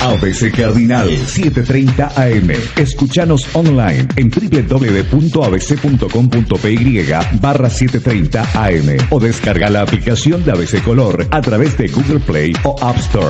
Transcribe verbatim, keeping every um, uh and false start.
A B C Cardinal setecientos treinta A M. Escuchanos online en w w w punto a b c punto com punto p y barra setecientos treinta A M o descarga la aplicación de A B C Color a través de Google Play o App Store.